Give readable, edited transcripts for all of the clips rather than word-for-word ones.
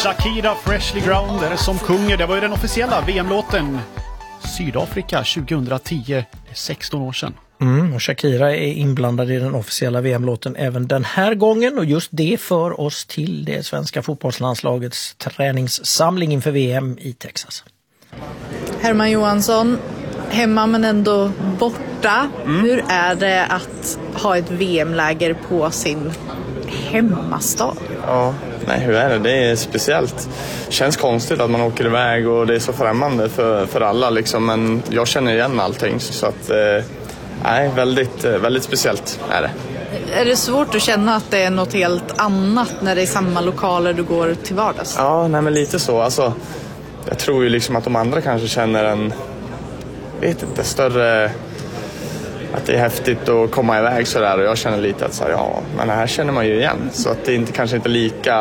Shakira Freshly Ground är som sjunger. Det var ju den officiella VM-låten Sydafrika 2010. Det är 16 år sedan. Och Shakira är inblandad i den officiella VM-låten även den här gången. Och just det för oss till det svenska fotbollslandslagets träningssamling inför VM i Texas. Herman Johansson, hemma men ändå borta. Hur är det att ha ett VM-läger på sin hemmastad? Ja, nej, hur är det? Det är speciellt. Känns konstigt att man åker iväg och det är så främmande för alla liksom, men jag känner igen allting så att nej, väldigt speciellt är det. Är det svårt att känna att det är något helt annat när det är samma lokaler du går till vardags? Ja, nej men lite så. Alltså, jag tror ju liksom att de andra kanske känner en, vet inte, större, att det är häftigt att komma iväg sådär, och jag känner lite att så här, ja, men det här känner man ju igen. Så att det är kanske inte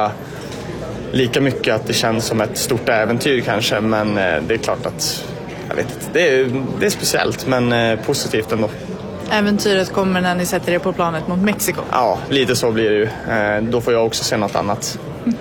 lika mycket att det känns som ett stort äventyr kanske, men det är klart att, jag vet inte, det är speciellt men positivt ändå. Äventyret kommer när ni sätter er på planet mot Mexiko. Ja, lite så blir det ju. Då får jag också se något annat.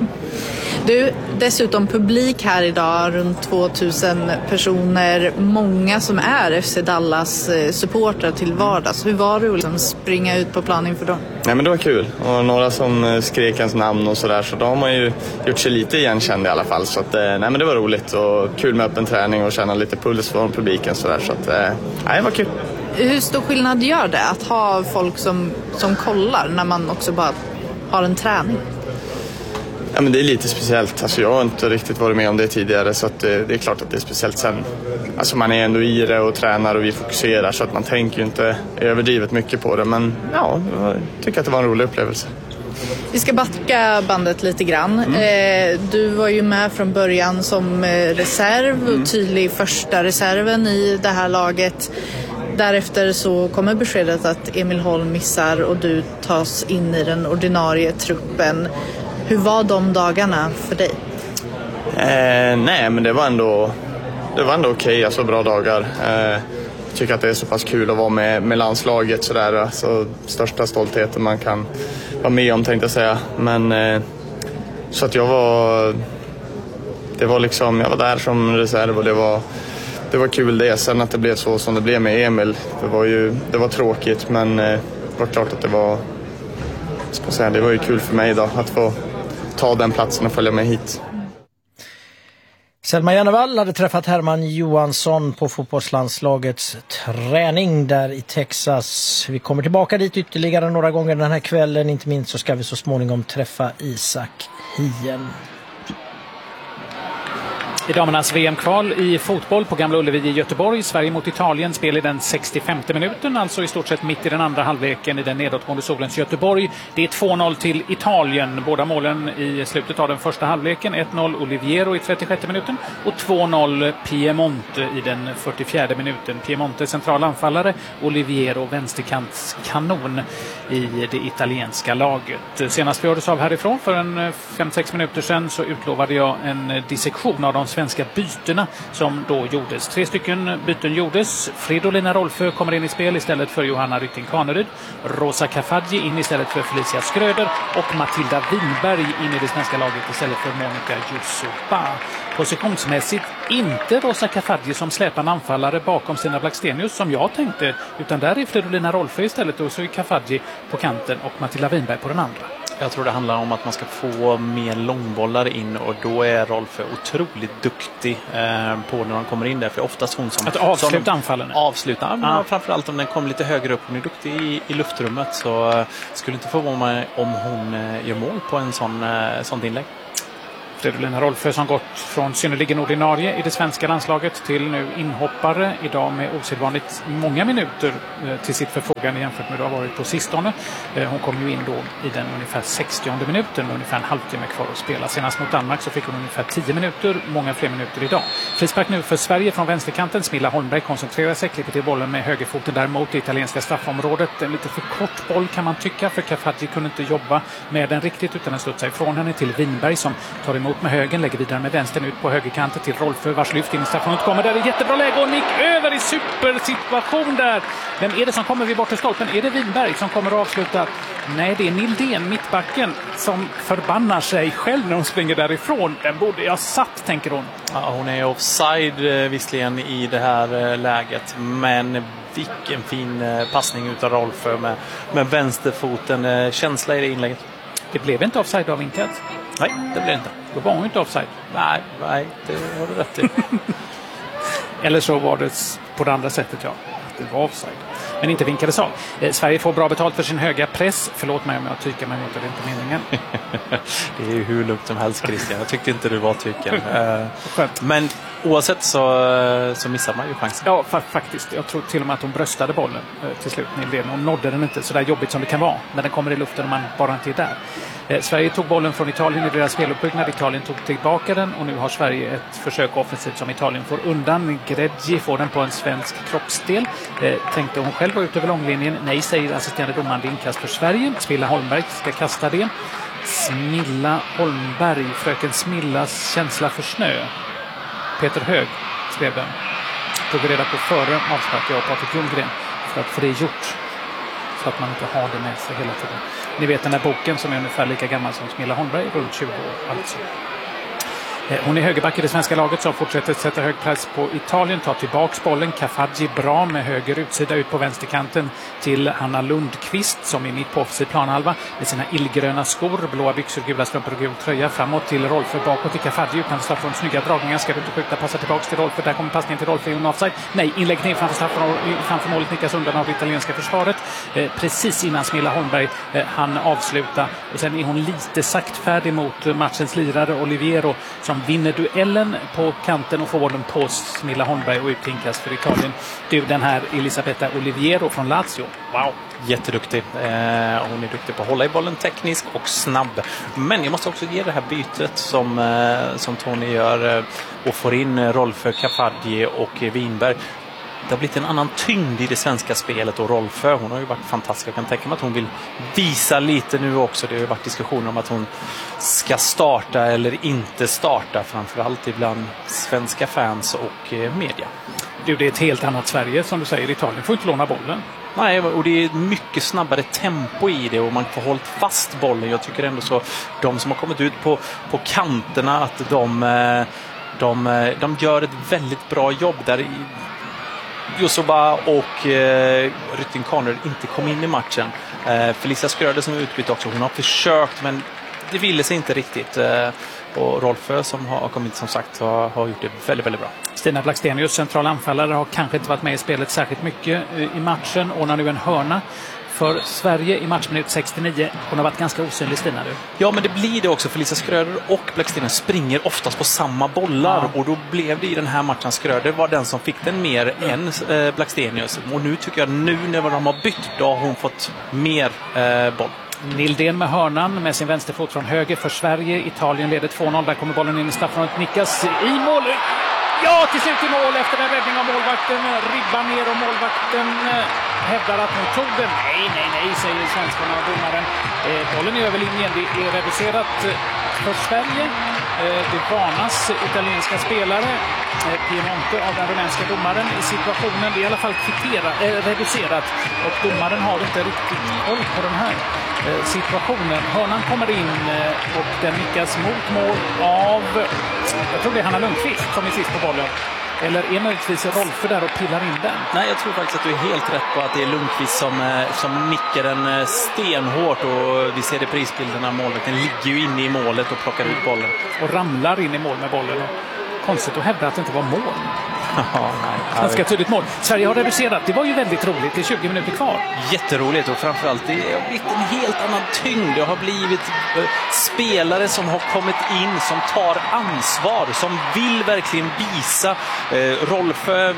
Du, dessutom publik här idag, runt 2000 personer. Många som är FC Dallas supportrar till vardags. Hur var det att liksom springa ut på plan inför dem? Nej, men det var kul. Och några som skrek ens namn och sådär. Så då har man ju gjort sig lite igenkänd i alla fall. Så att, nej, men det var roligt och kul med öppen träning och känna lite puls från publiken. Så att, nej, det var kul. Hur stor skillnad gör det att ha folk som kollar när man också bara har en träning? Ja, men det är lite speciellt. Alltså, jag har inte riktigt varit med om det tidigare, så att det är klart att det är speciellt sen. Alltså, man är ändå i det och tränar och vi fokuserar, så att man tänker ju inte överdrivet mycket på det. Men ja, jag tycker att det var en rolig upplevelse. Vi ska backa bandet lite grann. Du var ju med från början som reserv och tydlig första reserven i det här laget. Därefter så kommer beskedet att Emil Holm missar och du tas in i den ordinarie truppen. Hur var de dagarna för dig? Nej, men det var ändå okej, alltså bra dagar. Jag tycker att det är så pass kul att vara med landslaget sådär. Alltså, största stoltheten man kan vara med om, tänkte jag säga. Men så att jag var där som reserv och det var kul det. Sen att det blev så som det blev med Emil, det var tråkigt, men det var klart att det var ju kul för mig då att få ta den platsen och följa med hit. Selma Jannevall hade träffat Herman Johansson på fotbollslandslagets träning där i Texas. Vi kommer tillbaka dit ytterligare några gånger den här kvällen. Inte minst så ska vi så småningom träffa Isak Hien. I damernas VM-kval i fotboll på Gamla Ullevi i Göteborg. Sverige mot Italien, spel i den 65:e minuten, alltså i stort sett mitt i den andra halvleken i den nedåtgående solens Göteborg. Det är 2-0 till Italien. Båda målen i slutet av den första halvleken. 1-0 Oliviero i 36:e minuten och 2-0 Piemonte i den 44:e minuten. Piemonte central anfallare, Oliviero vänsterkants kanon i det italienska laget. Senast vi hördes av härifrån för en 5-6 minuter sedan så utlovade jag en dissektion av de svenska bytena som då gjordes. 3 stycken byten gjordes. Fridolina Rolfö kommer in i spel istället för Johanna Rytting Kaneryd. Rosa Kafaji in istället för Felicia Skröder och Matilda Winberg in i det svenska laget istället för Monica Jusuba. Positionsmässigt inte Rosa Kafaji som släpar anfallare bakom Stina Blackstenius som jag tänkte, utan där är Fridolina Rolfö istället och så är Kafaji på kanten och Matilda Winberg på den andra. Jag tror det handlar om att man ska få mer långbollar in och då är Rolfö otroligt duktig på när de kommer in där. För oftast hon som... Att avsluta anfallen? Avsluta, men framförallt om den kommer lite högre upp. Hon är duktig i luftrummet så skulle inte förvåna mig om hon gör mål på en sån inlägg. Fridolina Rolfö som gått från synnerligen ordinarie i det svenska landslaget till nu inhoppare idag med osedvanligt många minuter till sitt förfogande jämfört med det har varit på sistone. Hon kom ju in då i den ungefär 60:e minuten med ungefär en halvtimme kvar att spela. Senast mot Danmark så fick hon ungefär 10 minuter, många fler minuter idag. Frispark nu för Sverige från vänsterkanten. Smilla Holmberg koncentrerar sig, klipper till bollen med högerfoten där mot det italienska straffområdet. En lite för kort boll kan man tycka, för Kafaji kunde inte jobba med den riktigt utan den studsade ifrån henne till Winberg som tar emot emot med högen, lägger vidare med vänstern ut på högerkanten till Rolfö, vars lyft in i straffområdet kommer där. Det är jättebra läge och nick över i supersituation där. Vem är det som kommer vid bortre stolpen? Är det Winberg som kommer att avsluta? Nej, det är Nildén, mittbacken, som förbannar sig själv när hon springer därifrån. Den borde jag satt, tänker hon. Ja, hon är offside visserligen i det här läget, men vilken fin passning utav Rolfö med vänsterfoten. Känsla i det inlägget. Det blev inte offside av Intet. Nej, det blev inte. Då var hon inte offside. Nej, det har du rätt i. Eller så var det på det andra sättet, ja. Det var offside. Men inte vinkades av. Sverige får bra betalt för sin höga press. Förlåt mig om jag tycker mig mot det, inte meningen. Det är ju hur lugnt som helst, Christian. Jag tyckte inte du var tyken. Men oavsett så missar man ju chansen. Ja, faktiskt. Jag tror till och med att hon bröstade bollen till slut. Hon nådde den inte så där jobbigt som det kan vara när den kommer i luften och man bara inte är där. Sverige tog bollen från Italien i deras speluppbyggnad. Italien tog tillbaka den och nu har Sverige ett försök offensivt som Italien får undan. Greggi får den på en svensk kroppsdel. Tänkte hon själv var ute över långlinjen. Nej, säger assisterande domaren, det är inkast för Sverige. Smilla Holmberg ska kasta det. Smilla Holmberg, fröken Smillas känsla för snö. Peter Hög skrev den. Tog reda på före avspark, jag och Patrik Ljunggren, för att få det gjort. Så att man inte har det med sig hela tiden. Ni vet den här boken som är ungefär lika gammal som Smilla Holmberg, runt 20 år alltså. Hon är högerback i det svenska laget som fortsätter sätta hög press på Italien. Tar tillbaks bollen. Kafadji bra med höger utsida ut på vänsterkanten till Hanna Lundqvist som är mitt på offensiv planhalva med sina illgröna skor, blåa byxor, gula strumpor och gul tröja. Framåt till Rolfö, bakåt till Kafadji utan straff från snygga dragningar. Ska du inte skjuta, passa tillbaks till Rolfö. Där kommer passningen till Rolfö i en offside. Nej, inlägg ner framför målet, nickas undan av det italienska försvaret. Precis innan Smilla Holmberg han avsluta. Och sen är hon lite saktfärdig mot matchens lirare Oliviero som vinner duellen på kanten och får bollen på Smilla Holmberg och uttinkas för Italien. Du, den här Elisabetta Oliviero från Lazio. Wow. Jätteduktig. Hon är duktig på att hålla i bollen, teknisk och snabb. Men jag måste också ge det här bytet som Tony gör och får in Rolfö, Kafadji och Winberg. Det har blivit en annan tyngd i det svenska spelet och Rolfö, hon har ju varit fantastisk. Jag kan tänka mig att hon vill visa lite nu också. Det har ju varit diskussioner om att hon ska starta eller inte starta, framförallt ibland svenska fans och media. Du, det är ett helt annat Sverige som du säger. Italien får inte låna bollen. Nej, och det är mycket snabbare tempo i det och man får hållit fast bollen. Jag tycker ändå så, de som har kommit ut på kanterna, att de gör ett väldigt bra jobb där. Josoba och Rytting Karner inte kom in i matchen. Felicia Skröder som är utbytt också, hon har försökt men det ville sig inte riktigt. Och Rolfö som har kommit som sagt har gjort det väldigt, väldigt bra. Stina Blackstenius, central anfallare, har kanske inte varit med i spelet särskilt mycket i matchen. Ordnar nu en hörna för Sverige i matchminut 69. Hon har varit ganska osynlig, Stina. Du. Ja, men det blir det också för Lisa Skröder och Blackstenius springer oftast på samma bollar. Ja. Och då blev det i den här matchen Skröder var den som fick den mer än Blackstenius. Och nu tycker jag, nu när de har bytt, då har hon fått mer boll. Nildén med hörnan med sin vänsterfot från höger för Sverige. Italien leder 2-0. Där kommer bollen in i straffområdet. Nickas i mål. Ja, till slut i mål efter en räddning av målvakten. Ribban ner och målvakten hävdar att hon tog den. Nej, säger svenskarna och domaren. Bollen är över linjen. Det är reducerat för Sverige. Det varnas italienska spelare. Piemonte av den rumänska domaren i situationen. Det är i alla fall reducerat. Och domaren har inte riktigt koll på den här situationen. Hörnan kommer in och den nickas mot mål av, jag tror det är Hanna Lundqvist som är sist på bollen. Eller är möjligtvis Rolfö där och pillar in den? Nej, jag tror faktiskt att du är helt rätt på att det är Lundqvist som nickar den stenhårt. Och vi ser det prisbilderna, målvakten ligger ju inne i målet och plockar ut bollen. Och ramlar in i mål med bollen. Konstigt att hävda att det inte var mål. Ganska tydligt mål. Sverige har reducerat. Det var ju väldigt roligt. Det är 20 minuter kvar. Jätteroligt och framförallt det har blivit en helt annan tyngd. Det har blivit spelare som har kommit in, som tar ansvar, som vill verkligen visa. Rolfö,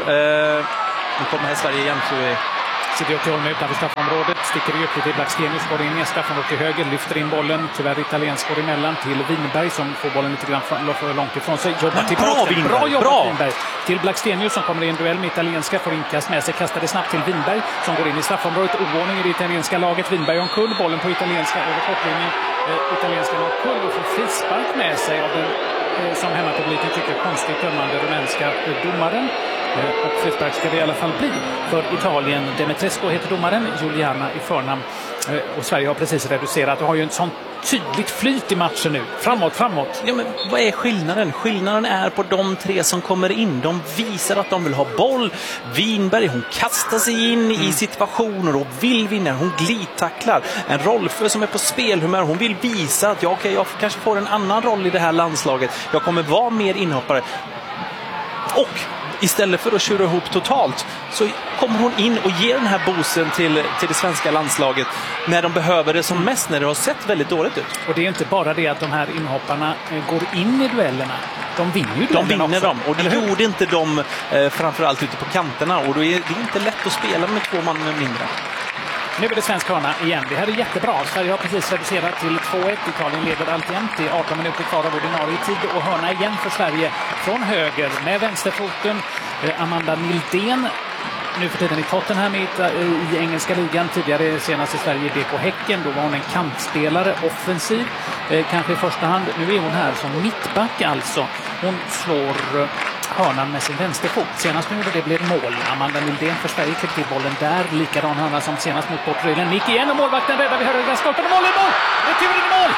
nu kommer här Sverige igen så sitter jag till håll utanför straffområdet, sticker i upp till Blackstenius, går in i straffområdet till höger, lyfter in bollen, tyvärr italiensk går emellan till Winberg som får bollen lite grann för långt ifrån sig, jobbar tillbaka. Bra jobbat Winberg. Till Blackstenius som kommer i en duell med italienska, får inkast med sig, kastar det snabbt till Winberg som går in i straffområdet, oordning i det italienska laget, Winberg omkull, bollen på italienska över kortlinjen italienska Kull och får frispark med sig av den som hemmapubliken tycker konstigt dömande rumänska domaren. Och frispark ska det i alla fall bli för Italien. Demetrescu heter domaren, Giuliana i förnamn. Och Sverige har precis reducerat och har ju en sån tydligt flyt i matchen nu. Framåt. Ja, men vad är skillnaden? Skillnaden är på de tre som kommer in. De visar att de vill ha boll. Winberg, hon kastar sig in i situationer och vill vinna. Hon glidtacklar. En Rolfö som är på spelhumör. Hon vill visa att jag kanske får en annan roll i det här landslaget. Jag kommer vara mer inhoppare. Och istället för att köra ihop totalt så kommer hon in och ger den här boosten till det svenska landslaget när de behöver det som mest, när det har sett väldigt dåligt ut. Och det är inte bara det att de här inhopparna går in i duellerna. De vinner ju duellerna också. Dem. Och det gjorde inte de framförallt ute på kanterna. Och då är det inte lätt att spela med 2 man mindre. Nu är det svensk hörna igen. Det här är jättebra. Sverige har precis reducerat till 2-1. Italien leder alltjämt. Det är 18 minuter kvar av ordinarie tid. Och hörna igen för Sverige från höger med vänsterfoten. Amanda Nildén. Nu för tiden i Tottenham i engelska ligan. Tidigare senast i Sverige i BK Häcken. Då var hon en kantspelare, offensiv. Kanske i första hand. Nu är hon här som mittback alltså. Hon slår hörnan med sin vänsterfot. Senast nu det blev mål. Amanda Nildén för Sverige klippte till bollen där. Likadan hörna som senast mot bortregeln. Nick igen och målvakten räddar vid högra stolpen. Mål! Returen i mål!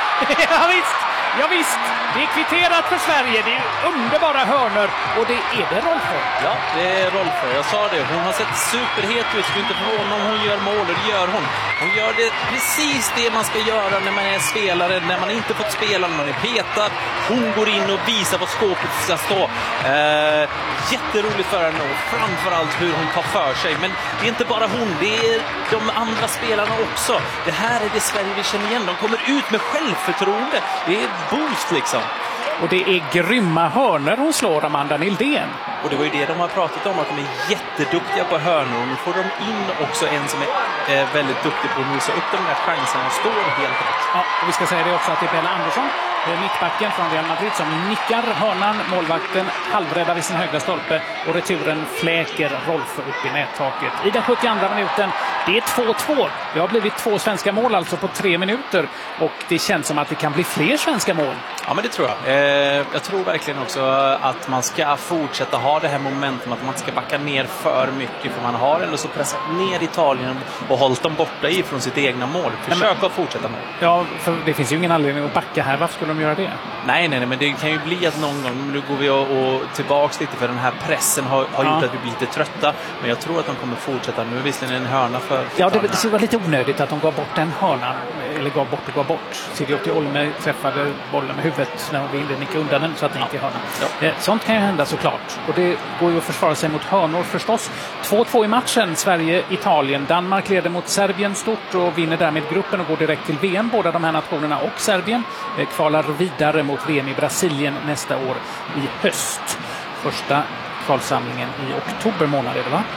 Ja visst! Det är kvitterat för Sverige. Det är underbara hörnor. Och det är det Rolfö. Ja, det är Rolfö. Jag sa det. Hon har sett superhet ut. Skulle inte förvåna om hon gör mål. Och det gör hon. Hon gör det precis det man ska göra när man är spelare. När man inte fått spela, när man är petad. Hon går in och visar vad skåpet ska stå. Jätteroligt för henne. Och framförallt hur hon tar för sig. Men det är inte bara hon. Det är de andra spelarna också. Det här är det Sverige vi känner igen. De kommer ut med självförtroende. Det är boost liksom. Och det är grymma hörnor hon slår, Amanda Nildén. Och det var ju det de har pratat om, att de är jätteduktiga på hörnor. Och nu får de in också en som är väldigt duktig på att nosa upp de där chanserna och står helt rätt. Ja, och vi ska säga det också att det är Bella Andersson, mittbacken från Real Madrid, som nickar hörnan. Målvakten halvräddar vid sin högra stolpe och returen fläker Rolfö upp i nättaket. I den 72 minuten, det är 2-2. Det har blivit 2 svenska mål alltså på 3 minuter. Och det känns som att det kan bli fler svenska mål. Ja, men det tror jag. Jag tror verkligen också att man ska fortsätta ha det här momentum, att man inte ska backa ner för mycket, för man har ändå så pressat ner Italien och hållit dem borta ifrån sitt egna mål. Försök att fortsätta med. Ja, för det finns ju ingen anledning att backa här. Varför skulle de göra det? Nej, men det kan ju bli att någon gång, nu går vi och tillbaks lite, för den här pressen har gjort att vi blir lite trötta. Men jag tror att de kommer fortsätta. Nu är visserligen en hörna för ja, det var lite onödigt att de gav bort den hörnan. Eller gav bort. Silviotti Olme träffade bollen med huvudet när de ville nicka undan den så att det gick i hörnan. Ja. Sånt kan ju hända såklart. Och det går ju att försvara sig mot hörnor förstås. 2-2 i matchen. Sverige-Italien. Danmark leder mot Serbien stort och vinner därmed gruppen och går direkt till VM. Båda de här nationerna och Serbien kvalar vidare mot VM i Brasilien nästa år i höst. Första kvalsamlingen i oktober månad är det, va?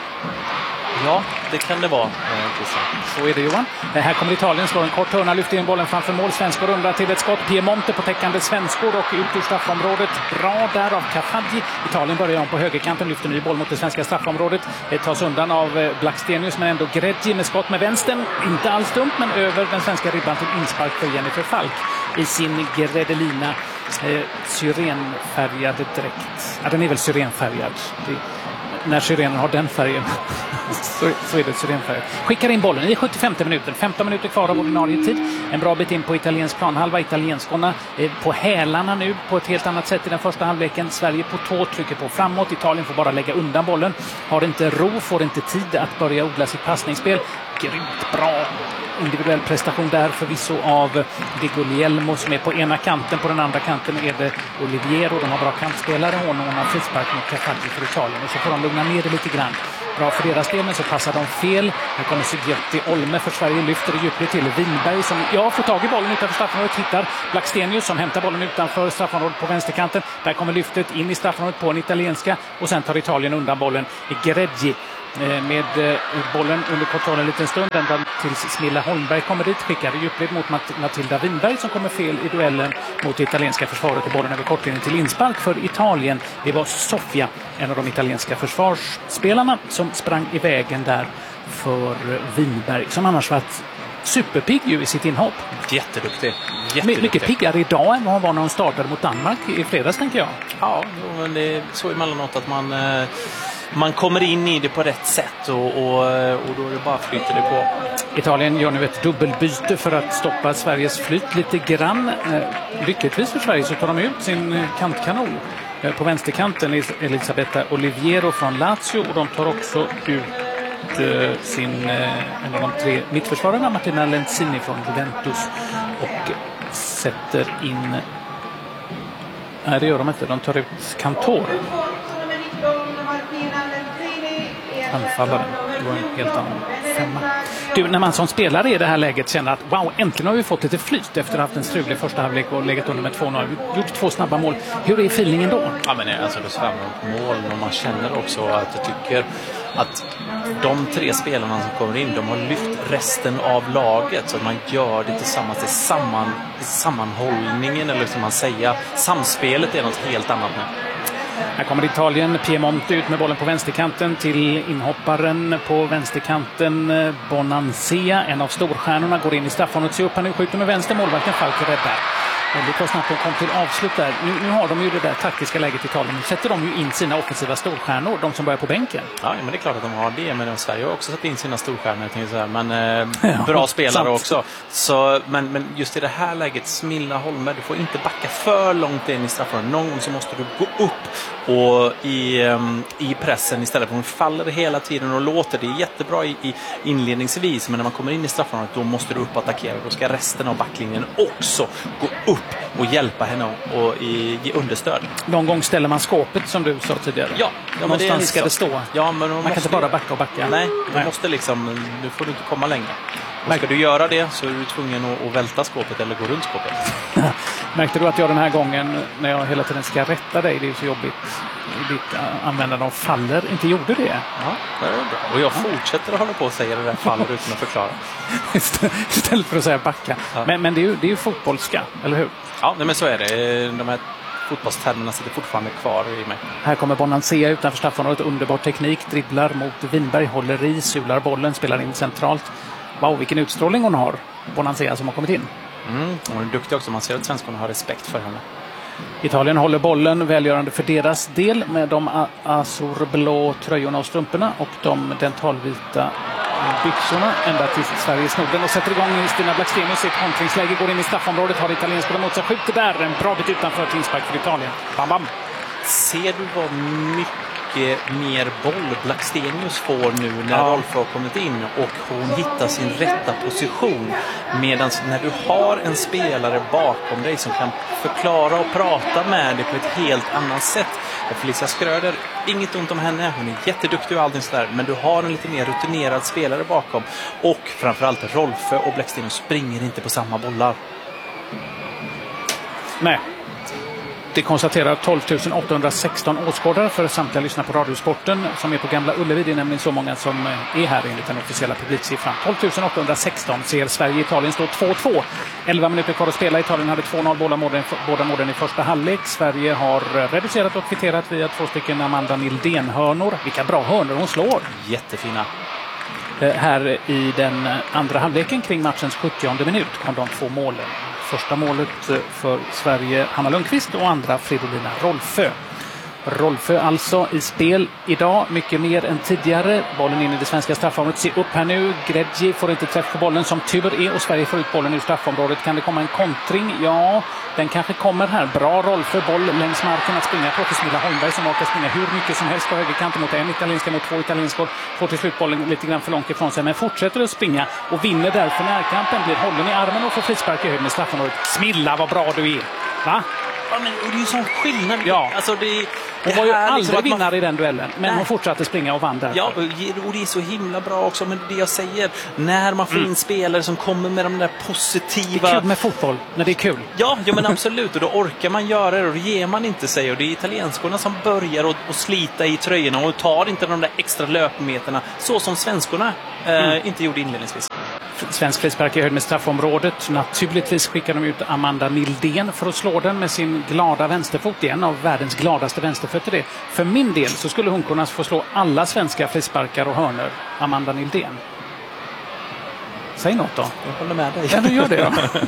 Ja, det kan det vara. Så är det, Johan. Här kommer Italien, slår en kort hörna, lyfter in bollen framför mål. Svenskor rundar till ett skott. Piemonte på täckande svenskor och ut ur straffområdet. Bra där av Cafaggi. Italien börjar om på högerkanten, lyfter ny boll mot det svenska straffområdet. Det tas undan av Blackstenius, men ändå Greggi med skott med vänstern. Inte alls dumt, men över den svenska ribban till inspark för Jennifer Falk i sin Gredelina syrenfärgade dräkt. Ja, den är väl syrenfärgad. När syrenen har den färgen så är det syrenfärg. Skickar in bollen i 75 minuten. 15 minuter kvar av ordinarie tid. En bra bit in på italiensk planhalva. Italienskorna på hälarna nu på ett helt annat sätt i den första halvleken. Sverige på tå, trycker på framåt. Italien får bara lägga undan bollen. Har inte ro, får inte tid att börja odla sitt passningsspel. Grymt bra individuell prestation där förvisso av Di Guglielmo som är på ena kanten. På den andra kanten är det Oliviero. De har bra kantspelare. Hon har frispark mot Cafaggi för Italien. Och så får de lugna ner det lite grann. Bra för deras del, men så passar de fel. Här kommer Silviotti Olme för Sverige, lyfter det djupt till Winberg som får tag i bollen utanför straffområdet. Hittar Blackstenius som hämtar bollen utanför straffområdet på vänsterkanten. Där kommer lyftet in i straffområdet på en italienska och sen tar Italien undan bollen i Greggi. Med bollen under kontroll en liten stund ända tills Smilla Holmberg kommer dit, skickar det djupled mot Matilda Winberg som kommer fel i duellen mot det italienska försvaret och bollen över kortlinjen till inspark för Italien. Det var Sofia, en av de italienska försvarsspelarna, som sprang i vägen där för Winberg som annars varit superpigg ju i sitt inhopp. Jätteduktig. Mycket piggare idag än vad han var när han startade mot Danmark i fredags, tänker jag. Ja, men det är så emellanåt att man kommer in i det på rätt sätt och då är det bara flyter det på. Italien gör nu ett dubbelbyte för att stoppa Sveriges flyt lite grann. Lyckligtvis för Sverige så tar de ut sin kantkanon. På vänsterkanten Elisabetta Oliviero från Lazio, och de tar också ut en av de 3 mittförsvararna, Martina Lenzini från Juventus, och sätter in... Nej, det gör de inte. De tar ut Kantor. Anfallaren. Det var en helt annan femma. Du, när man som spelare i det här läget känner att wow, äntligen har vi fått lite flyt efter att ha haft en strulig första halvlek och legat under med 2-0. Gjort 2 snabba mål. Hur är feelingen då? Ja, men alltså det svämmar upp mål, och man känner också att jag tycker att de 3 spelarna som kommer in, de har lyft resten av laget, så att man gör det tillsammans i sammanhållningen, eller som man säger, samspelet är något helt annat nu. Här kommer Italien, Piemonte ut med bollen på vänsterkanten till inhopparen på vänsterkanten, Bonansea, en av storstjärnorna, går in i straffområdet, ser upp, han nu skjuter med vänster, målvakten Falk räddar. Det var snabbt de kom till avslut där. Nu har de ju det där taktiska läget i Italien. Nu sätter de ju in sina offensiva storstjärnor, de som börjar på bänken. Ja, men det är klart att de har det. Men Sverige har också satt in sina storstjärnor, tänkte jag säga. Men bra spelare också. Så, men just i det här läget, Smilla Holmer, du får inte backa för långt in i straffområdet. Någon gång så måste du gå upp och i pressen istället för att man faller hela tiden och låter. Det är jättebra i inledningsvis, men när man kommer in i straffområdet, då måste du upp och attackera. Då ska resten av backlinjen också gå upp och hjälpa henne och ge understöd. Någon gång ställer man skåpet, som du sa tidigare. Ja, någonstans ska det stå. Ja, men man kan inte bara backa och backa. Nej, du måste liksom, nu får du inte komma längre. Och ska du göra det så är du tvungen att välta skåpet eller gå runt skåpet. Märkte du att jag den här gången, när jag hela tiden ska rätta dig, det är så jobbigt, ditt användande av faller, inte gjorde det? Ja, det är bra. Och jag fortsätter att hålla på och säga det där faller utan att förklara. Istället för att säga backa. Ja. Men det är ju fotbollska, eller hur? Ja, men så är det. De här fotbollstermerna sitter fortfarande kvar i mig. Här kommer Bonansea utanför straffområdet, underbar teknik, dribblar mot Winberg, håller i, sular bollen, spelar in centralt. Wow, vilken utstrålning hon har, Bonansea, som har kommit in. Hon är duktig också, man ser att svenskarna har respekt för henne. Italien håller bollen, välgörande för deras del, med de azurblå tröjorna och strumporna och de dentalvita byxorna ända till Sverige snodden och sätter igång Stina Blackstenius i ett kontringsläge, går in i straffområdet, har italienska på mot sig, skjuter där, en bra bit utanför till inspark för Italien. Bam, bam. Ser du vad mycket mer boll Blackstenius får nu när Rolf har kommit in och hon hittar sin rätta position, medan när du har en spelare bakom dig som kan förklara och prata med dig på ett helt annat sätt. Felicia Schröder, inget ont om henne, hon är jätteduktig och allting sådär, men du har en lite mer rutinerad spelare bakom, och framförallt Rolf och Blackstenius springer inte på samma bollar. Nej. Det konstaterar 12 816 åskådare för samtliga lyssnare på Radiosporten som är på Gamla Ullevi. Det är nämligen så många som är här enligt den officiella publiksiffran. 12 816 ser Sverige-Italien stå 2-2. 11 minuter kvar att spela. Italien hade 2-0 båda målen i första halvlek. Sverige har reducerat och kvitterat via 2 stycken Amanda Nildén-hörnor. Vilka bra hörnor hon slår. Jättefina. Här i den andra halvleken kring matchens 70:e minut kom de 2 målen. Första målet för Sverige, Hanna Lundqvist, och andra Fridolina Rolfö. Rolfö alltså i spel idag, mycket mer än tidigare. Bollen in i det svenska straffområdet. Se upp här nu, Greggi får inte träff på bollen som tur är, och Sverige får ut bollen ur straffområdet. Kan det komma en kontring? Ja, den kanske kommer här. Bra Rolfö, boll längs marken att springa på till Smilla Holmberg som orkar springa hur mycket som helst på högerkanten mot en italienska mot 2 italienskor. Får till slut bollen lite grann för långt ifrån sig, men fortsätter att springa och vinner därför närkampen. Blir hållen i armen och får frispark i hög med straffområdet. Smilla, vad bra du är! Va? Ja, men det är ju sån skillnad. Ja. Alltså hon var ju aldrig liksom vinnare i den duellen, men hon fortsatte springa och vann där. Ja, och det är så himla bra också, men det jag säger, när man får in spelare som kommer med de där positiva... Det är kul med fotboll, när det är kul. Ja, men absolut, och då orkar man göra det och då ger man inte sig, och det är italienskorna som börjar att slita i tröjorna och tar inte de där extra löpmeterna så som svenskorna inte gjorde inledningsvis. Svensk frispark i höjd med straffområdet. Naturligtvis skickar de ut Amanda Nildén för att slå den med sin glada vänsterfot. Det är en av världens gladaste vänsterfötter det. För min del så skulle hon kunna få slå alla svenska frisparkar och hörnor, Amanda Nildén. Säg något då. Jag håller med dig. Ja, du gör det då.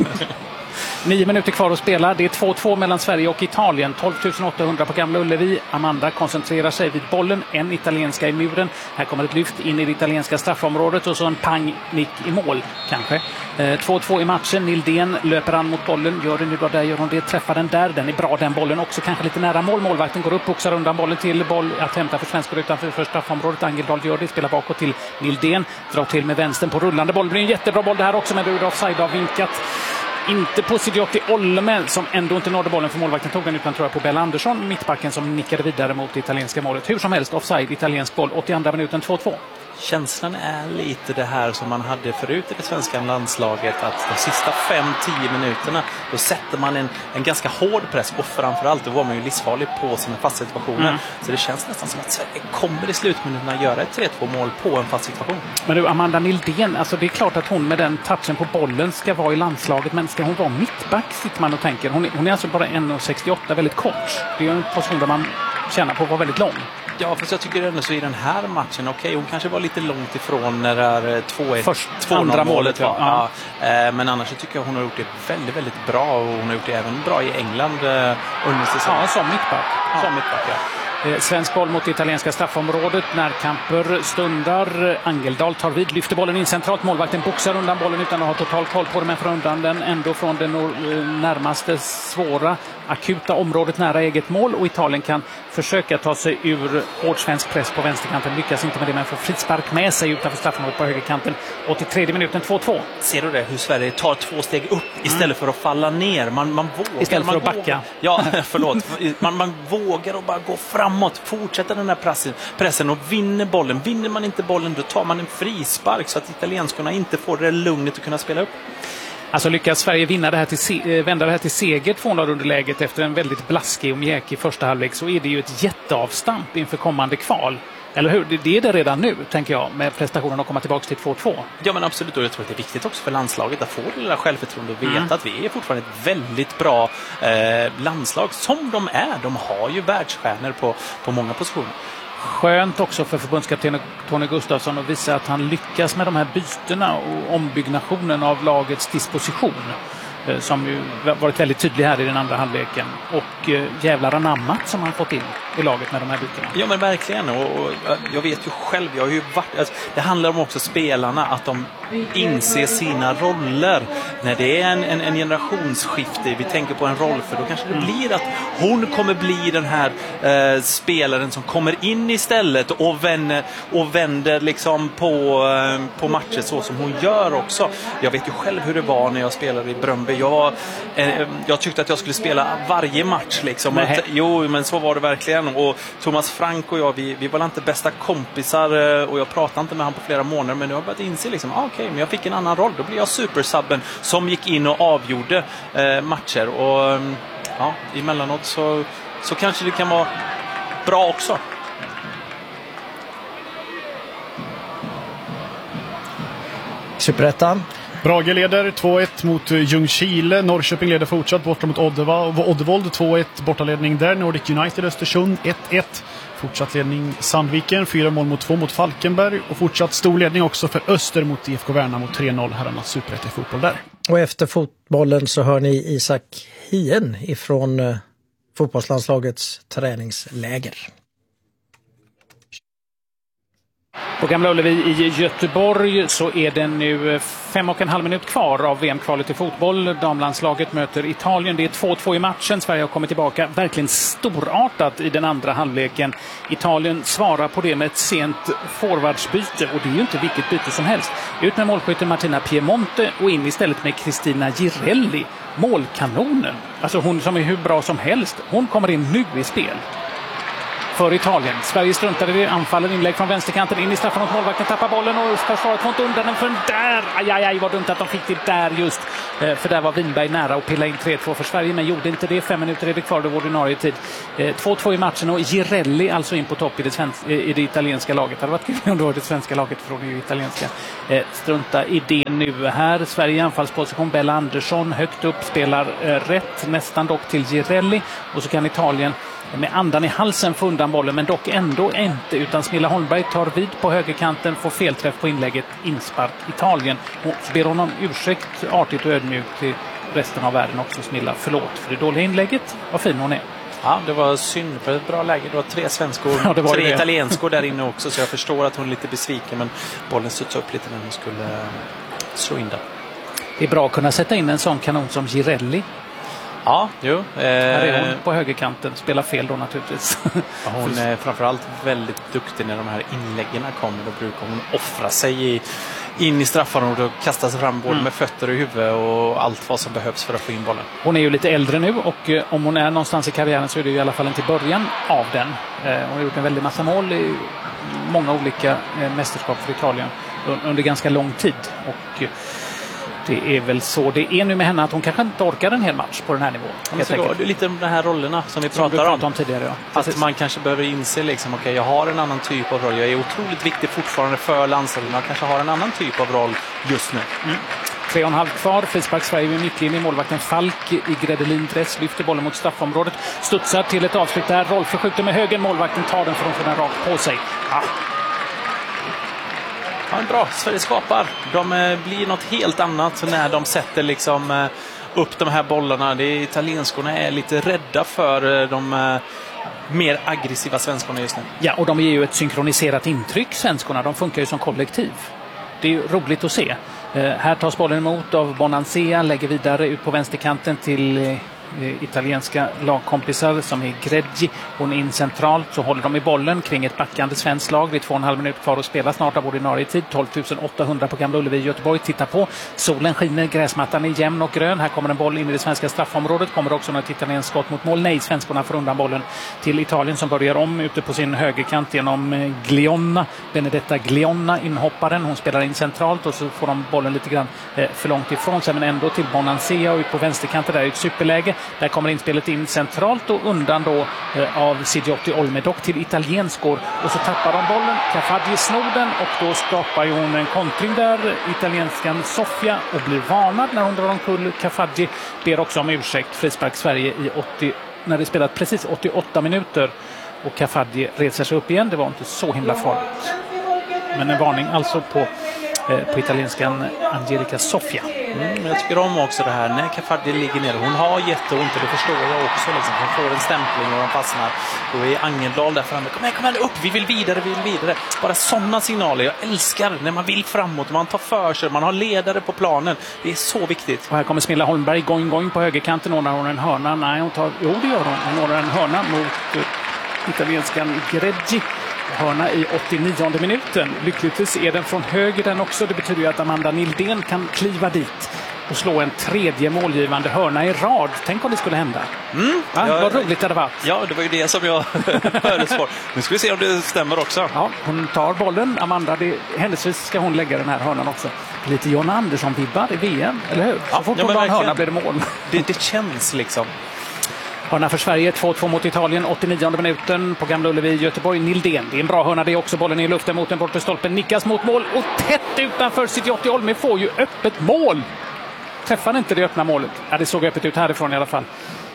9 minuter kvar att spela. Det är 2-2 mellan Sverige och Italien. 12 800 på Gamla Ullevi. Amanda koncentrerar sig vid bollen. En italienska i muren. Här kommer ett lyft in i det italienska straffområdet och så en pang-nick i mål kanske. 2-2 i matchen. Nildén löper an mot bollen. Gör det nu då, där gör hon det. Träffar den där. Den är bra den bollen också. Kanske lite nära mål. Målvakten går upp, boxar undan bollen till boll att hämta för svenskar utanför straffområdet. Angeldal gör det. Spelar bakåt till Nildén. Drar till med vänstern på rullande boll. Det blir en jättebra boll det här också, men det är offside av vinkat. Inte på Sidiotti Olme som ändå inte nådde bollen för målvakten tog den utan tror jag på Bella Andersson, mittbacken som nickade vidare mot det italienska målet. Hur som helst, offside, italiensk boll, 82 minuten 2-2. Känslan är lite det här som man hade förut i det svenska landslaget, att de sista 5-10 minuterna då sätter man en ganska hård press och framförallt då var man ju livsfarlig på sina fasta situationer. Så det känns nästan som att Sverige kommer i slutminuterna göra ett 3-2 mål på en fast situation. Men du, Amanda Nildén, alltså det är klart att hon med den touchen på bollen ska vara i landslaget, men ska hon vara mittback sitter man och tänker. Hon är alltså bara 1,68, väldigt kort. Det är en position där man känner på att vara väldigt lång. Ja, fast jag tycker ändå så i den här matchen, okej, hon kanske var lite långt ifrån när det är 2-1 målet var. Ja. Men annars så tycker jag hon har gjort det väldigt, väldigt bra och hon har gjort det även bra i England under säsongen. Ja, som mittback. Ja. Som mittback, ja. Svensk boll mot det italienska straffområdet. Närkamper stundar. Angeldal tar vid, lyfter bollen in centralt. Målvakten boxar undan bollen utan att ha total koll på den, men får undan den ändå från det närmaste svåra akuta området nära eget mål. Och Italien kan försöka ta sig ur hård svensk press på vänsterkanten. Lyckas inte med det, men får frispark med sig utanför straffområdet på högerkanten. 83 minuten 2-2. Ser du det? Hur Sverige tar 2 steg upp istället för att falla ner. Man vågar. Istället för att backa. Ja, förlåt. Man vågar och bara gå framåt. Fortsätta den här pressen och vinner bollen. Vinner man inte bollen, då tar man en frispark så att italienskorna inte får det lugnet att kunna spela upp. Alltså lyckas Sverige vända det här till seger 2-0 under läget efter en väldigt blaskig och mjäkig första halvlek, så är det ju ett jätteavstamp inför kommande kval. Eller hur? Det är det redan nu, tänker jag, med prestationen att komma tillbaka till 2-2. Ja, men absolut. Och jag tror att det är viktigt också för landslaget att få det lilla självförtroende och veta att vi är fortfarande ett väldigt bra landslag som de är. De har ju världsstjärnor på många positioner. Skönt också för förbundskapten Tony Gustafsson att visa att han lyckas med de här bytena och ombyggnationen av lagets disposition, som ju varit väldigt tydlig här i den andra halvleken, och jävlar anammat som han fått in i laget med de här bytena. Ja, men verkligen, och jag vet ju själv, jag har ju varit, alltså, det handlar om också spelarna att de inser sina roller. När det är en generationsskifte, vi tänker på en roll, för då kanske det blir att hon kommer bli den här spelaren som kommer in istället och vänder liksom på matcher så som hon gör också. Jag vet ju själv hur det var när jag spelade i Bröndby. Jag tyckte att jag skulle spela varje match liksom. Jo, men så var det verkligen. Och Thomas Frank och jag, vi var inte bästa kompisar, och jag pratade inte med han på flera månader, men nu har jag börjat inse liksom, okej, men jag fick en annan roll. Då blev jag supersubben som gick in och avgjorde matcher. Och ja, emellanåt så kanske det kan vara bra också. Superettan. Brage leder 2-1 mot Ljungskile. Norrköping leder fortsatt borta mot Oddevold. 2-1 bortaledning där. Nordic United Östersund 1-1. Fortsatt ledning Sandviken. 4 mål mot 2 mot Falkenberg. Och fortsatt stor ledning också för Öster mot IFK Värna mot 3-0. Herrarnas superetta i fotboll där. Och efter fotbollen så hör ni Isak Hien ifrån fotbollslandslagets träningsläger. På Gamla Ullevi i Göteborg så är det nu 5,5 minut kvar av VM-kvalet i fotboll. Damlandslaget möter Italien. Det är 2-2 i matchen. Sverige har kommit tillbaka verkligen storartat i den andra halvleken. Italien svarar på det med ett sent forwardsbyte, och det är ju inte vilket byte som helst. Ut med målskytten Martina Piemonte och in istället med Cristina Girelli. Målkanonen. Alltså hon som är hur bra som helst. Hon kommer in nu i spel för Italien. Sverige struntade i anfallen, inlägg från vänsterkanten in i straffen mot målvakten, tappar bollen och försvaret får inte undan den för där. Aj, vad dumt att de fick det där just. För där var Winberg nära att pilla in 3-2 för Sverige, men gjorde inte det. 5 minuter är det kvar, det var ordinarie tid. 2-2 i matchen och Girelli alltså in på topp i det italienska laget. Det hade varit kul om det var det svenska laget från det italienska. Strunta i det nu här. Sverige i anfallsposition. Bella Andersson högt upp, spelar rätt, nästan dock till Girelli. Och så kan Italien med andan i halsen få undan bollen, men dock ändå inte, utan Smilla Holmberg tar vid på högerkanten, får felträff på inlägget, inspark Italien. Och ber honom ursäkt artigt och ödmjukt till resten av världen också, Smilla. Förlåt för det dåliga inlägget, vad fin hon är. Ja, det var synd för ett bra läge. Det var 3 svenskor, ja, 3 italienskor där inne också, så jag förstår att hon är lite besviken, men bollen studsade upp lite när hon skulle slå in den. Det är bra att kunna sätta in en sån kanon som Girelli. Ja, jo. Här är hon på högerkanten. Spelar fel då naturligtvis. Ja, hon är framförallt väldigt duktig när de här inläggen kommer. Då brukar hon offra sig in i straffområdet och kasta sig fram både med fötter och huvud och allt vad som behövs för att få in bollen. Hon är ju lite äldre nu, och om hon är någonstans i karriären så är det ju i alla fall inte början av den. Hon har gjort en väldigt massa mål i många olika mästerskap för Italien under ganska lång tid. Och det är väl så det är nu med henne, att hon kanske inte orkar en hel match på den här nivån. Det är lite de här rollerna som vi pratar om tidigare. Ja. Att man kanske behöver inse liksom, okej, jag har en annan typ av roll. Jag är otroligt viktig fortfarande för landslaget. Jag kanske har en annan typ av roll just nu. 3,5 kvar. Frispark Sverige med mittlinje. Målvakten Falk i Gredelin-dress lyfter bollen mot straffområdet. Studsar till ett avslut där. Rolf skjuter med höger. Målvakten tar den för att få den rakt på sig. Ja, bra. Sverige skapar. De blir något helt annat när de sätter liksom upp de här bollarna. Italienskorna är lite rädda för de mer aggressiva svenskorna just nu. Ja, och de ger ju ett synkroniserat intryck, svenskorna. De funkar ju som kollektiv. Det är ju roligt att se. Här tas bollen emot av Bonansea, lägger vidare ut på vänsterkanten till italienska lagkompisar som är Greggi. Hon är in centralt, så håller de i bollen kring ett backande svenskt lag. Det är 2,5 minuter kvar att spela snart av ordinarie tid. 12 800 på Gamla Ullevi i Göteborg. Titta på, solen skiner, gräsmattan är jämn och grön. Här kommer en boll in i det svenska straffområdet. Kommer också något italienskt skott mot mål. Nej, svenskorna får undan bollen till Italien som börjar om ute på sin högerkant genom Glionna. Benedetta Glionna, inhopparen. Hon spelar in centralt och så får de bollen lite grann för långt ifrån sig, men ändå till Bonansea och ut på vänsterkanten där är ett superläge. Där kommer inspelet in centralt och undan då av Sigiotti Olmedock till italienskor. Och så tappar de bollen. Cafaggi snor den och då skapar hon en kontring där. Italienskan Sofia och blir varnad när hon drar omkull. Cafaggi ber också om ursäkt. Frispark Sverige när det spelat precis 88 minuter. Och Cafaggi reser sig upp igen. Det var inte så himla farligt. Men en varning alltså på italienskan Angelica Sofia. Jag tycker om också det här när Cafaggi ligger ner. Hon har jätteont, och det förstår jag också. Liksom. Hon får en stämpling och hon fastnar. Då är Angendal där framme. Kom igen upp, vi vill vidare. Bara sådana signaler. Jag älskar när man vill framåt. Man tar för sig, man har ledare på planen. Det är så viktigt. Och här kommer Smilla Holmberg gång på högerkanten. Ordnar hon en hörna? Nej, det gör hon. Hon ordnar en hörna mot italienskan Greggi. Hörna i 89:e minuten. Lyckligtvis är den från höger den också. Det betyder ju att Amanda Nildén kan kliva dit och slå en tredje målgivande hörna i rad. Tänk om det skulle hända. Vad roligt det hade varit. Ja, det var ju det som jag föreslår. Nu ska vi se om det stämmer också. Ja, hon tar bollen. Amanda, händelsevis ska hon lägga den här hörnan också. Lite John Andersson-vibbar i VM, eller hur? Så fort hon en hörna blir det mål. Det känns liksom. Hörna för Sverige, 2-2 mot Italien, 89:e minuten på Gamla Ullevi i Göteborg. Nildén, det är en bra hörna, det är också bollen i luften mot den bortre stolpen. Nickas mot mål och tätt utanför Sigiotti Olme får ju öppet mål. Träffar inte det öppna målet? Ja, det såg öppet ut härifrån i alla fall.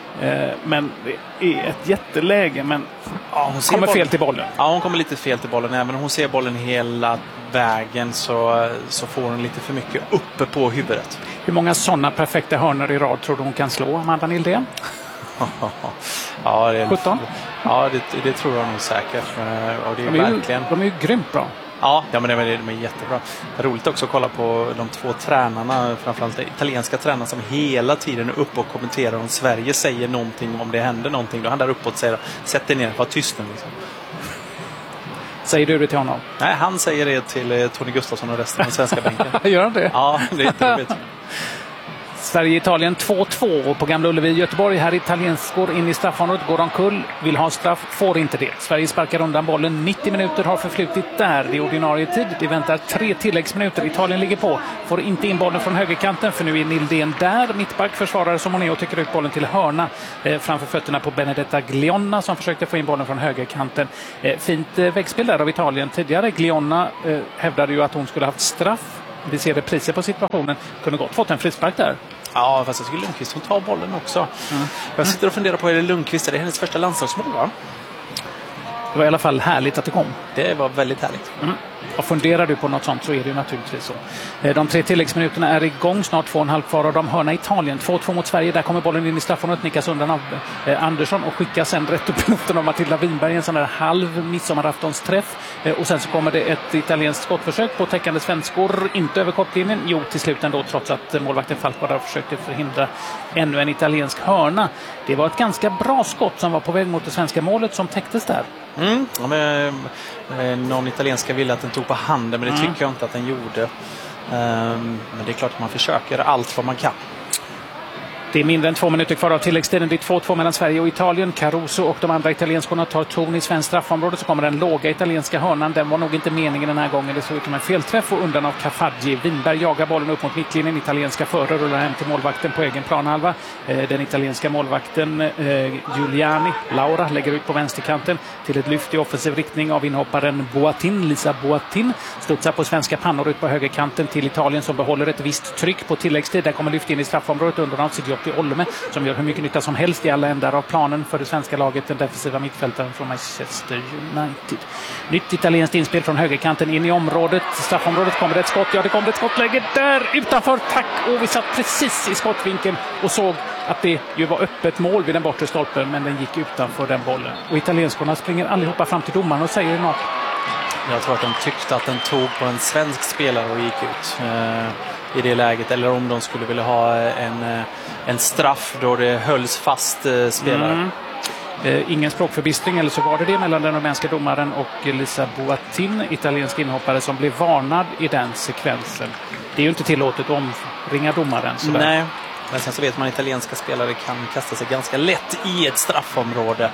Men det är ett jätteläge, men hon kommer fel till bollen. Ja, hon kommer lite fel till bollen. Även om hon ser bollen hela vägen så får hon lite för mycket uppe på huvudet. Hur många sådana perfekta hörnor i rad tror du hon kan slå, Amanda Nildén? Ja, 17? Ja, det tror jag nog säkert. Och det är de är ju grymt bra. Ja, men de är jättebra. Det är roligt också att kolla på de 2 tränarna, framförallt italienska tränarna som hela tiden är uppe och kommenterar om Sverige säger någonting, om det händer någonting. Då han där uppåt säger, sätt dig ner, var tyst nu liksom. Säger du det till honom? Nej, han säger det till Tony Gustafsson och resten av den svenska bänken. Gör han det? Ja, det är jätteroligt. Sverige-Italien 2-2 på Gamla Ullevi i Göteborg. Här italienskor in i straffområdet, går omkull, vill ha straff, får inte det. Sverige sparkar undan bollen, 90 minuter har förflutit där. Det är ordinarie tid, det väntar 3 tilläggsminuter. Italien ligger på, får inte in bollen från högerkanten för nu är Nildén där. Mittback försvarare som hon är och tycker ut bollen till hörna framför fötterna på Benedetta Glionna som försökte få in bollen från högerkanten. Fint väggspel där av Italien tidigare. Glionna hävdade ju att hon skulle haft straff. Vi ser repriser på situationen. Kunde gott fått en frispark där. Ja, fast jag tycker Lundqvist hon tar bollen också. Jag sitter och funderar på, är det Lundqvist, är det hennes första landslagsmål, va? Det var i alla fall härligt att det kom. Det var väldigt härligt. Och funderar du på något sånt så är det ju naturligtvis så. De 3 tilläggsminuterna är igång, snart 2,5 kvar och de hörna Italien. 2-2 mot Sverige, där kommer bollen in i straffområdet, nickas undan av Andersson och skickas sen rätt upp i luften av Matilda Winberg, en sån där halv midsommaraftonsträff. Och sen så kommer det ett italienskt skottförsök på täckande svenskor, inte över kortlinjen. Jo, till slut ändå, trots att målvakten Falkvara försökte förhindra ännu en italiensk hörna. Det var ett ganska bra skott som var på väg mot det svenska målet som täcktes där. Ja, men, någon italienska ville att den tog på handen, men det tycker jag inte att den gjorde. Men det är klart att man försöker allt vad man kan. Det är mindre än 2 minuter kvar av tilläggstiden. Det är 2-2 mellan Sverige och Italien. Caruso och de andra italienskorna tar ton i svensk straffområde. Så kommer den låga italienska hörnan. Den var nog inte meningen den här gången. Det såg ut som en felträff och undan av Cafaggi. Winberg jagar bollen upp mot mittlinjen. Italienska förare rullar hem till målvakten på egen planhalva. Den italienska målvakten Giuliani, Laura, lägger ut på vänsterkanten till ett lyft i offensiv riktning av inhopparen Boatin. Lisa Boatin studsar på svenska pannor ut på högerkanten till Italien som behåller ett visst tryck på tilläggstid. Där kommer lyft in i straffområdet under av Sigiotti Olme som gör hur mycket nytta som helst i alla ändar av planen för det svenska laget, den defensiva mittfältaren från Manchester United. Nytt italienskt inspel från högerkanten in i området. Straffområdet kommer det ett skott. Ja, det kommer ett skottläge där utanför. Tack! Och vi satt precis i skottvinkeln och såg att det ju var öppet mål vid den bortre stolpen, men den gick utanför den bollen. Och italienskorna springer allihopa fram till domaren och säger något. Jag tror att de tyckte att den tog på en svensk spelare och gick ut i det läget. Eller om de skulle vilja ha en straff då det hölls fast spelare. Ingen språkförbistring, eller så var det mellan den rumänska domaren och Lisa Boatin, italiensk inhoppare, som blev varnad i den sekvensen. Det är ju inte tillåtet att omringa domaren. Sådär. Nej, men sen så vet man att italienska spelare kan kasta sig ganska lätt i ett straffområde.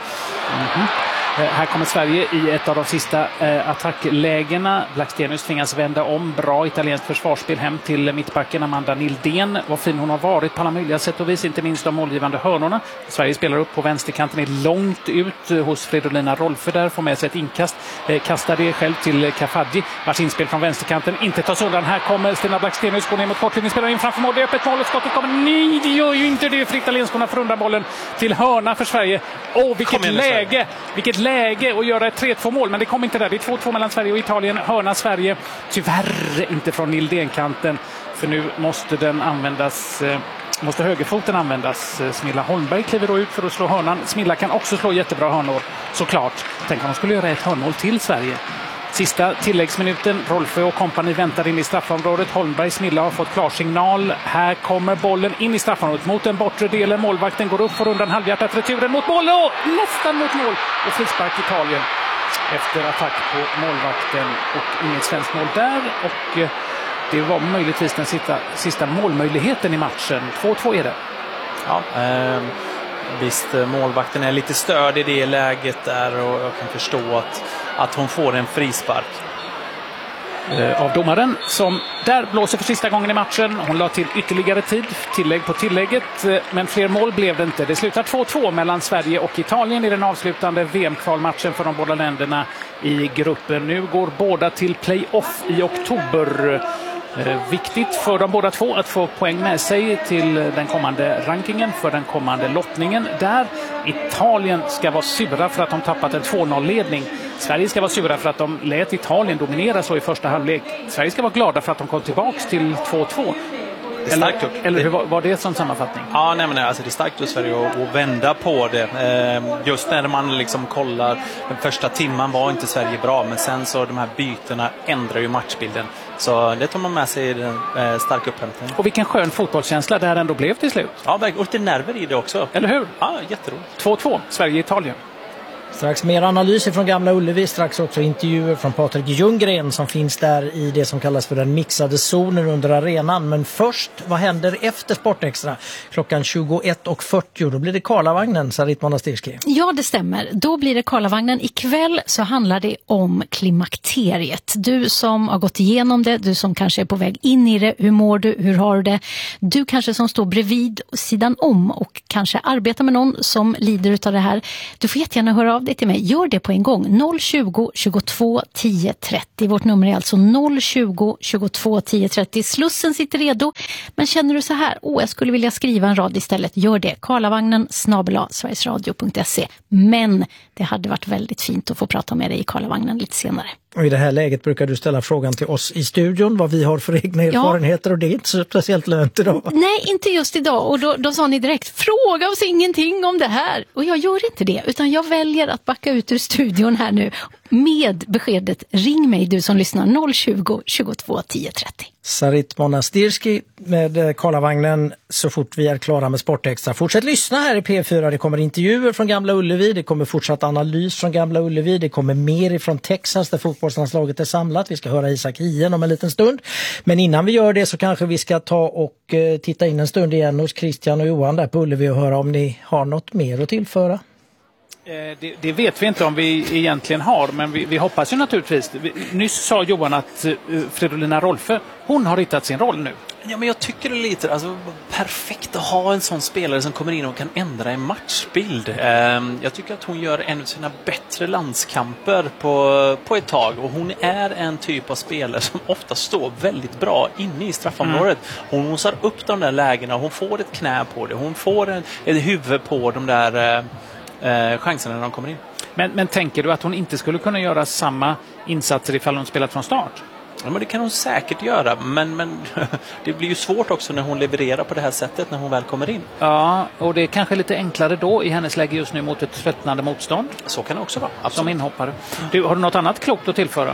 Här kommer Sverige i ett av de sista attacklägena. Blackstenius tvingas vända om. Bra italienskt försvarsspel hem till mittbacken Amanda Nildén. Vad fin hon har varit på alla möjliga sätt och vis, inte minst de målgivande hörnorna. Sverige spelar upp på vänsterkanten, är långt ut hos Fridolina Rolfö där, får med sig ett inkast. Kastar det själv till Cafaggi, vars inspel från vänsterkanten inte tas undan. Här kommer Stina Blackstenius, går ner mot kortlinjen, spelar in framför mål. Det är öppet mål och skottet kommer. Nej, det gör ju inte det, för italienskorna får undan bollen till hörna för Sverige. Vilket läge! Vilket läge att göra ett 3-2 mål, men det kom inte där. Det är 2-2 mellan Sverige och Italien. Hörna Sverige, tyvärr inte från Nildén-kanten, för nu måste den användas. Måste högerfoten användas. Smilla Holmberg kliver då ut för att slå hörnan. Smilla kan också slå jättebra hörnor, såklart. Tänk om de skulle göra ett hörnmål till Sverige. Sista tilläggsminuten. Rolfö och kompani väntar in i straffområdet. Holmberg, Smilla har fått klarsignal. Här kommer bollen in i straffområdet mot den bortre delen. Målvakten går upp för undan halvhjärtat returen mot mål. Nästan mot mål. Och frispark Italien efter attack på målvakten. Och inget svenskt mål där. Och det var möjligtvis den sista målmöjligheten i matchen. 2-2 är det. Ja, visst, målvakten är lite störd i det läget där, och jag kan förstå att hon får en frispark. Av domaren som där blåser för sista gången i matchen. Hon la till ytterligare tid, tillägg på tillägget, men fler mål blev det inte. Det slutar 2-2 mellan Sverige och Italien i den avslutande VM-kvalmatchen för de båda länderna i gruppen. Nu går båda till play-off i oktober. Viktigt för de båda två att få poäng med sig till den kommande rankingen, för den kommande lottningen, där Italien ska vara sura för att de tappat en 2-0-ledning. Sverige ska vara sura för att de lät Italien dominera så i första halvlek. Sverige ska vara glada för att de kom tillbaks till 2-2. Eller hur var det som sammanfattning? Ja, nej, men alltså det är starkt för Sverige att vända på det. Just när man liksom kollar, den första timman var inte Sverige bra, men sen så de här bytena ändrar ju matchbilden. Så det tar man med sig i den stark upphämtning. Och vilken skön fotbollskänsla det här ändå blev till slut. Ja, och lite nerver i det också. Eller hur? Ja, jätteroligt. 2-2, Sverige-Italien. Strax mer analyser från Gamla Ullevi, strax också intervjuer från Patrik Ljunggren som finns där i det som kallas för den mixade zonen under arenan. Men först, vad händer efter Sportextra? Klockan 21.40, då blir det Karlavagnen, Sarit Monastirski. Ja, det stämmer. Då blir det Karlavagnen. Ikväll så handlar det om klimakteriet. Du som har gått igenom det, du som kanske är på väg in i det, hur mår du, hur har du det? Du kanske som står bredvid sidan om och kanske arbetar med någon som lider av det här. Du får jättegärna höra av av dig till mig. Gör det på en gång. 020 22 10 30. Vårt nummer är alltså 020 22 10 30. Slussen sitter redo. Men känner du så här, jag skulle vilja skriva en rad istället. Gör det. karlavagnen@sverigesradio.se. Men det hade varit väldigt fint att få prata med dig i Karlavagnen lite senare. Och i det här läget brukar du ställa frågan till oss i studion vad vi har för egna erfarenheter och det är inte så speciellt lönt idag. Nej, inte just idag. Och då sa ni direkt, fråga oss ingenting om det här. Och jag gör inte det, utan jag väljer att backa ut ur studion här nu med beskedet, ring mig du som lyssnar 020 22 10 30. Sarit Monastirski med Karlavagnen så fort vi är klara med Sportextra. Fortsätt lyssna här i P4. Det kommer intervjuer från Gamla Ullevi. Det kommer fortsatt analys från Gamla Ullevi. Det kommer mer ifrån Texas där fotbollslandslaget är samlat. Vi ska höra Isak Hien om en liten stund. Men innan vi gör det så kanske vi ska ta och titta in en stund igen hos Christian och Johan där på Ullevi och höra om ni har något mer att tillföra. Det vet vi inte om vi egentligen har, men vi hoppas ju naturligtvis. Nyss sa Johan att Fridolina Rolfö, hon har hittat sin roll nu. Ja, men jag tycker det är lite perfekt att ha en sån spelare som kommer in och kan ändra en matchbild. Jag tycker att hon gör en av sina bättre landskamper på ett tag. Och hon är en typ av spelare som ofta står väldigt bra inne i straffområdet. Hon mosar upp de där lägena, hon får ett knä på det. Hon får ett huvud på de där chanserna när de kommer in. Men tänker du att hon inte skulle kunna göra samma insatser ifall hon spelat från start? Ja, men det kan hon säkert göra, men det blir ju svårt också när hon levererar på det här sättet när hon väl kommer in. Ja, och det är kanske lite enklare då i hennes läge just nu mot ett tröttnande motstånd. Så kan det också vara. Absolut. Som inhoppare. Har du något annat klokt att tillföra?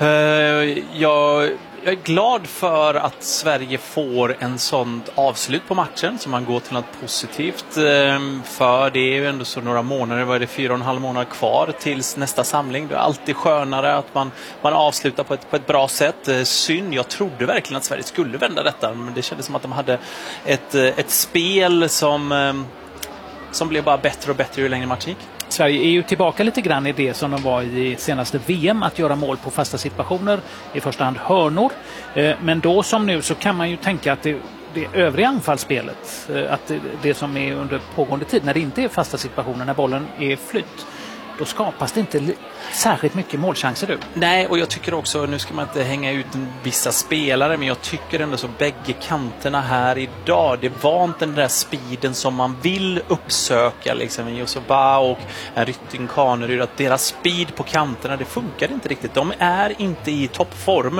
Jag är glad för att Sverige får en sånt avslut på matchen så man går till något positivt. För det är ju ändå så några månader, vad är det, 4,5 månader kvar tills nästa samling. Det är alltid skönare att man avslutar på ett bra sätt. Synd, jag trodde verkligen att Sverige skulle vända detta, men det kändes som att de hade ett spel som blev bara bättre och bättre ju längre matchen gick. Sverige är ju tillbaka lite grann i det som de var i senaste VM, att göra mål på fasta situationer, i första hand hörnor. Men då som nu så kan man ju tänka att det övriga anfallsspelet, att det som är under pågående tid, när det inte är fasta situationer, när bollen är flytt, då skapas det inte särskilt mycket målchanser du. Nej, och jag tycker också, nu ska man inte hänga ut vissa spelare, men jag tycker ändå så bägge kanterna här idag, det var inte den där speeden som man vill uppsöka liksom, Josoba och Rytting Kaneryd, att deras speed på kanterna, det funkar inte riktigt. De är inte i toppform.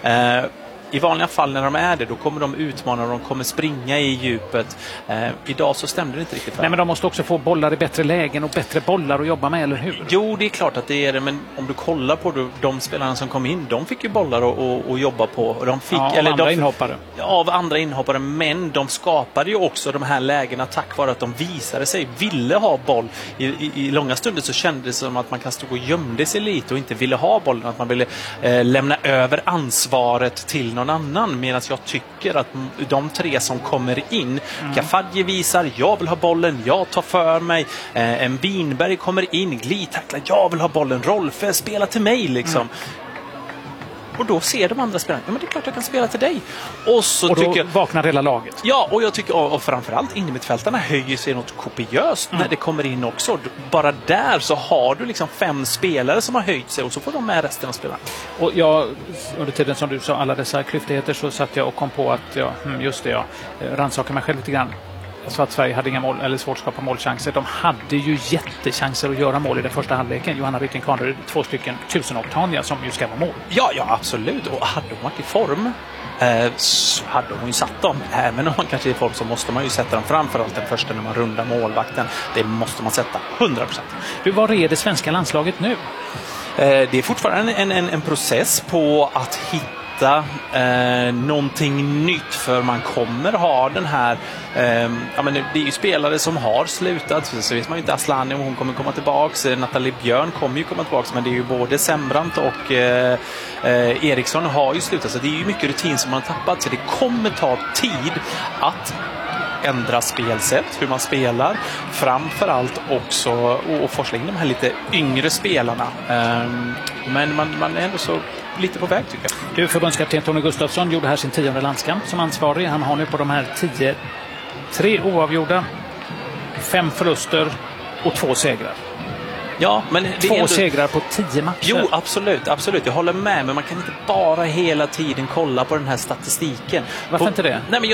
I vanliga fall när de är det, då kommer de utmana och de kommer springa i djupet. Idag så stämde det inte riktigt. Nej, men de måste också få bollar i bättre lägen och bättre bollar att jobba med, eller hur? Jo, det är klart att det är det, men om du kollar på de spelarna som kom in, de fick ju bollar att jobba på. Och de fick, av andra inhoppare, men de skapade ju också de här lägena tack vare att de visade sig, ville ha boll. I långa stunder så kändes det som att man kan stå och gömde sig lite och inte ville ha bollen, att man ville lämna över ansvaret till någon annan, medan jag tycker att de tre som kommer in, Kafadje visar, jag vill ha bollen, jag tar för mig, en Winberg kommer in, glidtacklar, jag vill ha bollen, Rolfö, spela till mig liksom. Och då ser de andra spelarna, ja men det är klart jag kan spela till dig. Och då tycker jag, vaknar hela laget. Ja, och jag tycker, och framförallt innermittfältarna höjer sig något kopiöst när det kommer in också. Bara där så har du liksom 5 spelare som har höjt sig och så får de med resten av spelarna. Och jag, under tiden som du sa alla dessa klyftigheter, så satt jag och kom på att jag rannsakade mig själv lite grann. Så att Sverige hade inga mål, eller svårt att skapa målchanser. De hade ju jättechanser att göra mål i den första halvleken. Johanna Rytting Kaneryd, 2 stycken 1000-Octania som ju ska vara mål. Ja, absolut. Och hade hon varit i form så hade hon ju satt dem. Även om man kanske är i form så måste man ju sätta dem framförallt den första när man rundar målvakten. Det måste man sätta 100%. Var är det svenska landslaget nu? Det är fortfarande en process på att hitta någonting nytt, för man kommer ha den här men det är ju spelare som har slutat, så vet man ju inte Asllani om hon kommer komma tillbaks, Nathalie Björn kommer ju komma tillbaks, men det är ju både Sembrant och Eriksson har ju slutat, så det är ju mycket rutin som man har tappat, så det kommer ta tid att ändra spelsätt, hur man spelar, framförallt också och forsla in de här lite yngre spelarna, men man är ändå så lite på väg tycker jag. Du, förbundskapten Tony Gustafsson gjorde här sin 10:e landskamp som ansvarig. Han har nu på de här 10 3 oavgjorda, 5 förluster och 2 segrar. Ja, men det är 2 ändå... segrar på 10 matcher. Jo, absolut. Jag håller med, men man kan inte bara hela tiden kolla på den här statistiken. Varför inte det? Nej, men